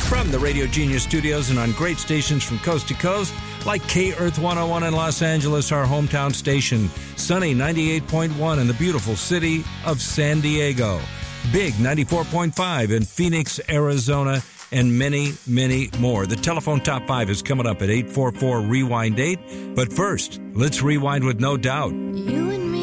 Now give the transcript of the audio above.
From the Radio Genius studios and on great stations from coast to coast, like K-Earth 101 in Los Angeles, our hometown station, Sunny 98.1 in the beautiful city of San Diego, Big 94.5 in Phoenix, Arizona, and many, many more. The telephone top 5 is coming up at 844-REWIND-8. But first, let's rewind with No Doubt. You